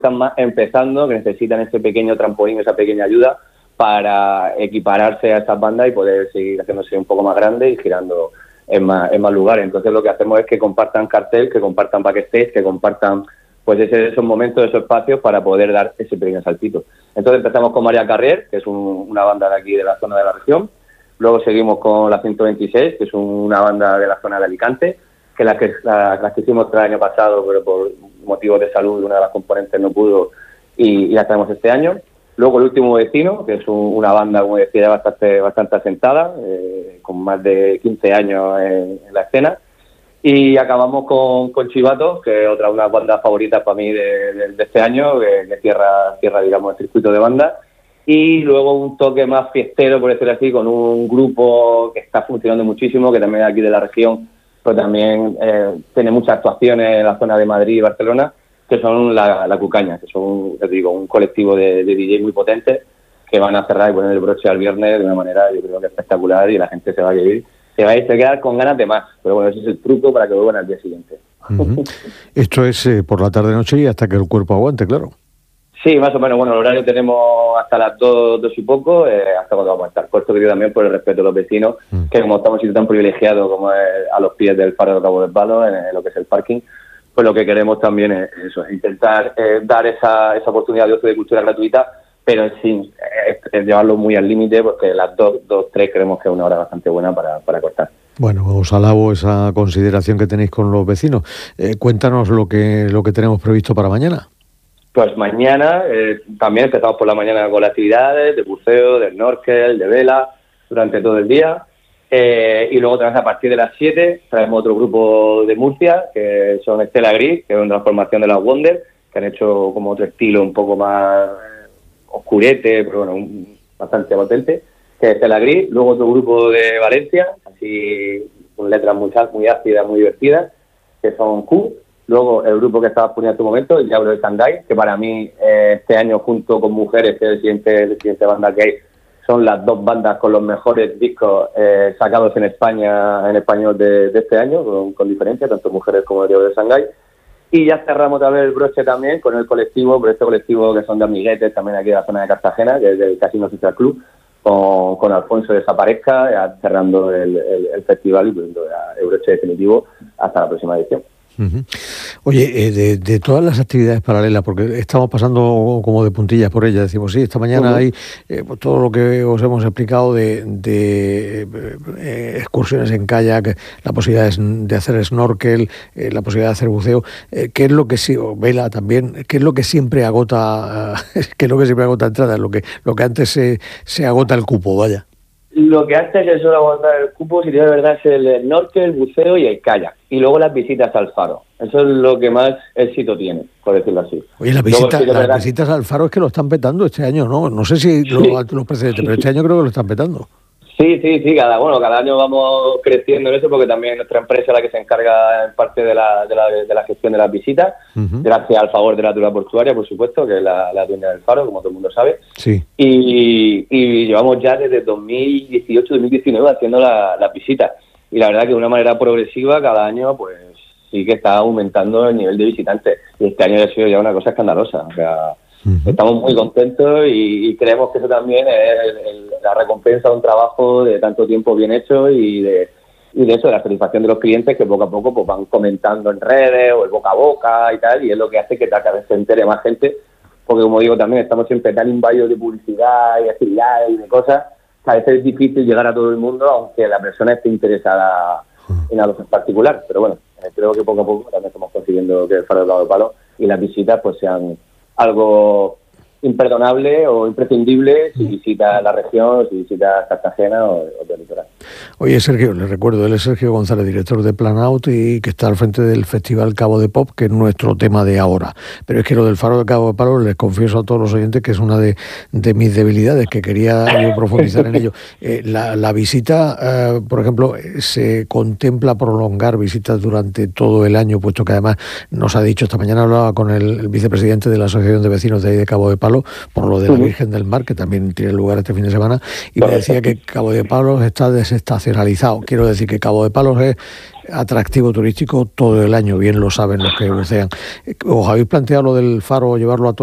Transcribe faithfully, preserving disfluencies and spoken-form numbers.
están más empezando, que necesitan ese pequeño trampolín, esa pequeña ayuda para equipararse a estas bandas y poder seguir haciéndose un poco más grande y girando en más, en más lugares. Entonces lo que hacemos es que compartan cartel, que compartan backstage, que compartan pues ese, esos momentos, esos espacios para poder dar ese pequeño saltito. Entonces empezamos con María Carrier, que es un, una banda de aquí de la zona de la región. Luego seguimos con la ciento veintiséis, que es una banda de la zona de Alicante, que las que, la, las que hicimos el año pasado, pero por motivos de salud una de las componentes no pudo y, y la tenemos este año. Luego El Último Vecino, que es un, una banda, como decía, bastante, bastante asentada, eh, con más de quince años en, en la escena. Y acabamos con, con Chivato, que es otra una banda favorita para mí de, de, de este año, que, que cierra, cierra, digamos, el circuito de bandas. Y luego un toque más fiestero, por decirlo así, con un grupo que está funcionando muchísimo, que también es aquí de la región, pero también eh, tiene muchas actuaciones en la zona de Madrid y Barcelona, que son la, la Cucaña, que son, les digo, un colectivo de, de D J muy potente, que van a cerrar y poner el broche al viernes de una manera, yo creo que espectacular, y la gente se va a ir. Se va a quedar con ganas de más, pero bueno, ese es el truco para que vuelvan al día siguiente. Uh-huh. Esto es eh, por la tarde-noche y hasta que el cuerpo aguante, claro. Sí, más o menos. Bueno, el horario tenemos hasta las dos, dos y poco, eh, hasta cuando vamos a estar. Puesto que también por el respeto a los vecinos, uh-huh. que como estamos siendo tan privilegiados como es a los pies del Faro de Cabo del Palo, en, en lo que es el parking, pues lo que queremos también es eso, es intentar eh, dar esa, esa oportunidad de ocio de cultura gratuita, pero sin es, es llevarlo muy al límite, porque las dos, dos, tres creemos que es una hora bastante buena para, para cortar. Bueno, os alabo esa consideración que tenéis con los vecinos. Eh, cuéntanos lo que lo que tenemos previsto para mañana. Pues mañana eh, también empezamos por la mañana con las actividades de buceo, de snorkel, de vela, durante todo el día. Eh, y luego también a partir de las siete traemos otro grupo de Murcia, que son Estela Gris, que es una transformación de las Wonder, que han hecho como otro estilo un poco más oscurete, pero bueno, un, bastante potente, que es Estela Gris. Luego otro grupo de Valencia, así con letras muy, muy ácidas, muy divertidas, que son Q. Luego el grupo que estaba poniendo en tu momento, el Diablo de Shanghái, que para mí eh, este año junto con Mujeres, que es el siguiente, el siguiente banda que hay, son las dos bandas con los mejores discos eh, sacados en España, en español de, de este año, con, con diferencia, tanto Mujeres como el Diablo de Shanghái. Y ya cerramos otra vez el broche también con el colectivo, por este colectivo que son de amiguetes también aquí de la zona de Cartagena, que es del Casino Social Club, con, con Alfonso Desaparezca, ya cerrando el, el, el festival y poniendo el broche definitivo hasta la próxima edición. Uh-huh. Oye, eh, de, de todas las actividades paralelas, porque estamos pasando como de puntillas por ellas, decimos, sí, esta mañana uh-huh. hay eh, pues todo lo que os hemos explicado de, de eh, excursiones en kayak, la posibilidad de hacer snorkel, eh, la posibilidad de hacer buceo, eh, ¿qué es lo que sí, o vela también, qué es lo que siempre agota, qué es lo que siempre agota entradas, lo que, lo que antes se, se agota el cupo, vaya? Lo que antes se suele aguantar el cupo, si de verdad, es el snorkel, el buceo y el kayak. Y luego las visitas al faro. Eso es lo que más éxito tiene, por decirlo así. Oye, las, visita, luego, si las verdad... visitas al faro es que lo están petando este año, ¿no? No sé si lo, sí. los precedentes, pero este año creo que lo están petando. Sí, sí, sí, cada bueno, cada año vamos creciendo en eso, porque también nuestra empresa es la que se encarga en parte de la, de la, de la gestión de las visitas, uh-huh. gracias al favor de la Autoridad Portuaria, por supuesto, que es la, la dueña del faro, como todo el mundo sabe. Sí. Y, y llevamos ya desde dos mil dieciocho dos mil diecinueve haciendo las la visitas. Y la verdad que de una manera progresiva, cada año, pues sí que está aumentando el nivel de visitantes. Y este año ha sido ya una cosa escandalosa. O sea, uh-huh. estamos muy contentos y, y creemos que eso también es el, el, la recompensa de un trabajo de tanto tiempo bien hecho y de y de eso, de la satisfacción de los clientes, que poco a poco pues van comentando en redes o el boca a boca y tal, y es lo que hace que cada vez se entere más gente, porque como digo también estamos siempre tan invadidos de publicidad y actividades y de cosas, que a veces es difícil llegar a todo el mundo, aunque la persona esté interesada en algo en particular. Pero bueno, creo que poco a poco también estamos consiguiendo que el Faro del Cabo del Palo y las visitas pues sean algo imperdonable o imprescindible si visita la región, si visita Cartagena o otro litoral. Oye, Sergio, le recuerdo, él es Sergio González, director de Plan Out y que está al frente del Festival Cabo de Pop, que es nuestro tema de ahora. Pero es que lo del Faro de Cabo de Palo, les confieso a todos los oyentes que es una de, de mis debilidades, que quería yo profundizar en ello. Eh, la, la visita, eh, por ejemplo, se contempla prolongar visitas durante todo el año, puesto que además nos ha dicho, esta mañana hablaba con el, el vicepresidente de la Asociación de Vecinos de ahí de Cabo de Palo, Palos, por lo de la Virgen del Mar, que también tiene lugar este fin de semana, y me decía que Cabo de Palos está desestacionalizado. Quiero decir que Cabo de Palos es atractivo turístico todo el año, bien lo saben los que bucean. ¿Os habéis planteado lo del faro, llevarlo a todo